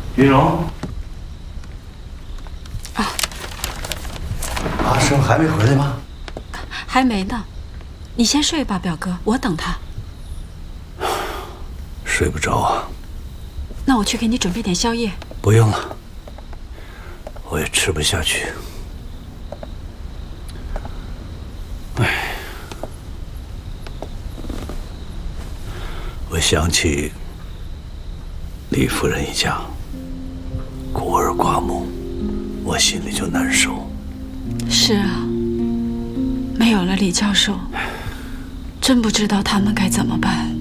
云荣。 啊。 阿生还没回来吗？ 还没呢。你先睡吧，表哥，我等他。 睡不着啊。 那我去给你准备点宵夜。 不用了，我也吃不下去。哎，我想起李夫人一家孤儿寡母，我心里就难受。 是啊，没有了李教授，真不知道他们该怎么办。